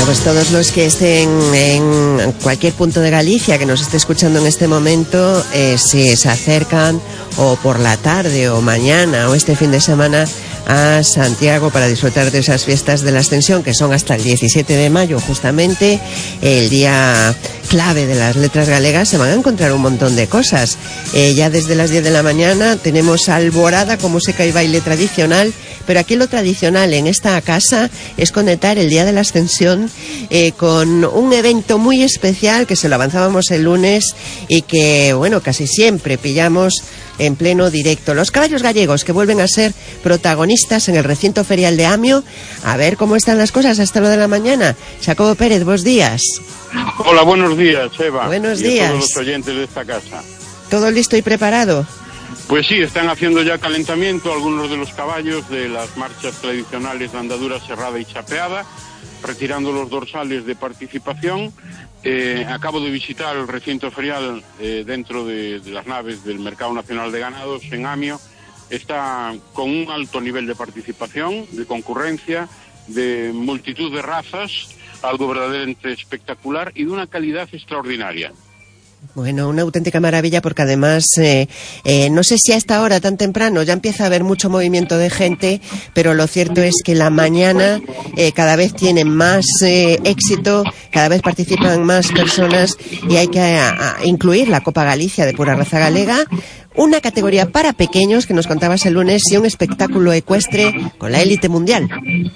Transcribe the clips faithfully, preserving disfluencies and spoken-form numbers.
pues todos los que estén en cualquier punto de Galicia, que nos esté escuchando en este momento, eh, si se acercan o por la tarde o mañana o este fin de semana a Santiago para disfrutar de esas fiestas de la Ascensión, que son hasta el diecisiete de mayo, justamente el día clave de las letras galegas, se van a encontrar un montón de cosas. Eh, ya desde las diez de la mañana tenemos alborada con música y baile tradicional, pero aquí lo tradicional en esta casa es conectar el día de la Ascensión eh, con un evento muy especial que se lo avanzábamos el lunes y que, bueno, casi siempre pillamos en pleno directo. Los caballos gallegos, que vuelven a ser protagonistas en el recinto ferial de Amio. A ver cómo están las cosas hasta lo de la mañana. Jacobo Pérez, buenos días. Hola, buenos días, Eva. Buenos y días. a todos los oyentes de esta casa. ¿Todo listo y preparado? Pues sí, están haciendo ya calentamiento algunos de los caballos de las marchas tradicionales de andadura cerrada y chapeada, retirando los dorsales de participación. Eh, acabo de visitar el recinto ferial eh, dentro de, de las naves del Mercado Nacional de Ganados en Amio. Está con un alto nivel de participación, de concurrencia, de multitud de razas, algo verdaderamente espectacular y de una calidad extraordinaria. Bueno, una auténtica maravilla, porque además, eh, eh, no sé si a esta hora tan temprano ya empieza a haber mucho movimiento de gente, pero lo cierto es que la mañana eh, cada vez tiene más eh, éxito, cada vez participan más personas y hay que a, a incluir la Copa Galicia de pura raza galega, una categoría para pequeños que nos contabas el lunes y un espectáculo ecuestre con la élite mundial.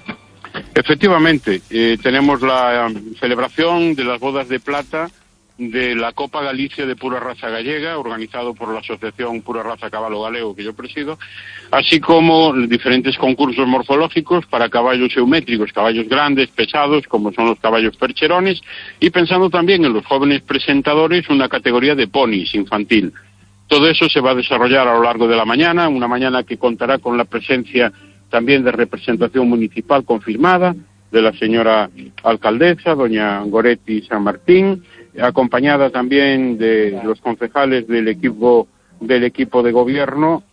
Efectivamente, eh, tenemos la um, celebración de las bodas de plata de la Copa Galicia de pura raza gallega, organizado por la Asociación Pura Raza Caballo Galego, que yo presido, así como diferentes concursos morfológicos para caballos geométricos, caballos grandes, pesados, como son los caballos percherones, y pensando también en los jóvenes presentadores, una categoría de ponis infantil. Todo eso se va a desarrollar a lo largo de la mañana, una mañana que contará con la presencia también de representación municipal confirmada, de la señora alcaldesa, doña Goretti San Martín, acompañada también de los concejales del equipo del equipo de gobierno.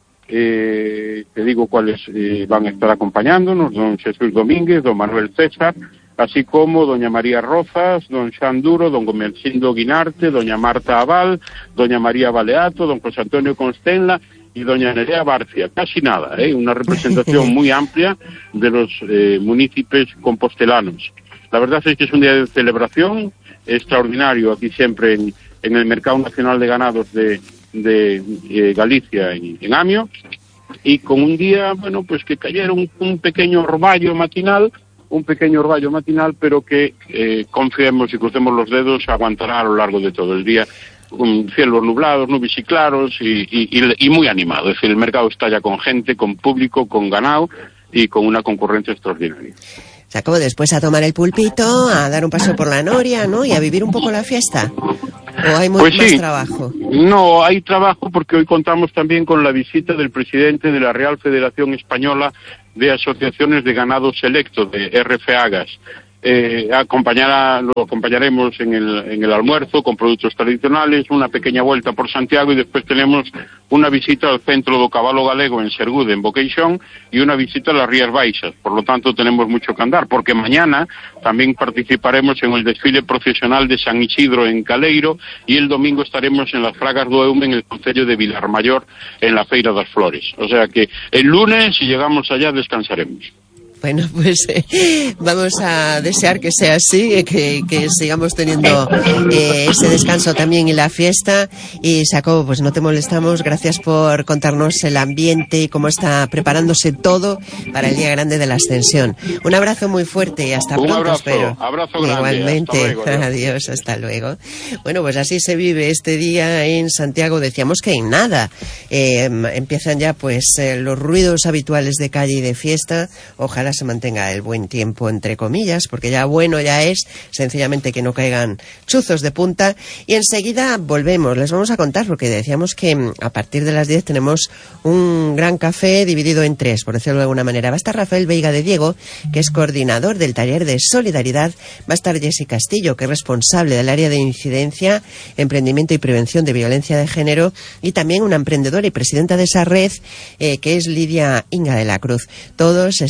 Eh, te digo cuáles eh, van a estar acompañándonos: don Jesús Domínguez, don Manuel César, así como doña María Rozas, don Xan Duro, don Gomercindo Guinarte, doña Marta Aval, doña María Baleato, don José Antonio Constenla y doña Nerea Barcia. Casi nada, ¿eh? Una representación muy amplia de los eh, municipios compostelanos. La verdad es que es un día de celebración extraordinario aquí siempre en, en el Mercado Nacional de Ganados de, de eh, Galicia, en, en Amio, y con un día, bueno, pues que cayera un, un pequeño orvallo matinal, un pequeño orvallo matinal, pero que eh, confiemos y crucemos los dedos, aguantará a lo largo de todo el día, con cielos nublados, nubes y claros, y, y, y, y muy animado. Es decir, el mercado está ya con gente, con público, con ganado y con una concurrencia extraordinaria. Jacobo, después a tomar el pulpito, a dar un paso por la noria, ¿no? Y a vivir un poco la fiesta. ¿O hay muy, pues más sí, trabajo? No, hay trabajo porque hoy contamos también con la visita del presidente de la Real Federación Española de Asociaciones de Ganado Selecto, de R F Agas. Eh, acompañará, lo acompañaremos en el, en el almuerzo con productos tradicionales, una pequeña vuelta por Santiago y después tenemos una visita al Centro do Caballo Galego en Sergude, en Boqueixón, y una visita a las Rías Baixas. Por lo tanto tenemos mucho que andar, porque mañana también participaremos en el desfile procesional de San Isidro en Caleiro y el domingo estaremos en las Fragas do Eume en el concello de Vilarmayor en la Feira das Flores. O sea que el lunes, si llegamos allá, descansaremos. Bueno, pues eh, vamos a desear que sea así, que, que sigamos teniendo eh, ese descanso también y la fiesta. Y Jacobo, pues no te molestamos, gracias por contarnos el ambiente y cómo está preparándose todo para el día grande de la Ascensión. Un abrazo muy fuerte y hasta Un pronto, abrazo, espero. abrazo grande. Igualmente, hasta luego, adiós. adiós, hasta luego. Bueno, pues así se vive este día en Santiago. Decíamos que en nada eh, empiezan ya pues eh, los ruidos habituales de calle y de fiesta. Ojalá se mantenga el buen tiempo, entre comillas, porque ya bueno ya es sencillamente que no caigan chuzos de punta. Y enseguida volvemos, les vamos a contar, porque decíamos que a partir de las diez tenemos un gran café dividido en tres, por decirlo de alguna manera. Va a estar Rafael Veiga de Diego, que es coordinador del taller de solidaridad. Va a estar Jessy Castillo, que es responsable del área de incidencia, emprendimiento y prevención de violencia de género, y también una emprendedora y presidenta de esa red, eh, que es Lidia Inga de la Cruz. Todos están aquí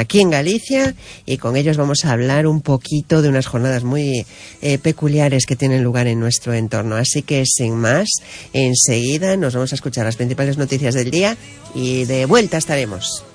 aquí en Galicia, y con ellos vamos a hablar un poquito de unas jornadas muy eh, peculiares que tienen lugar en nuestro entorno. Así que sin más, enseguida nos vamos a escuchar las principales noticias del día y de vuelta estaremos.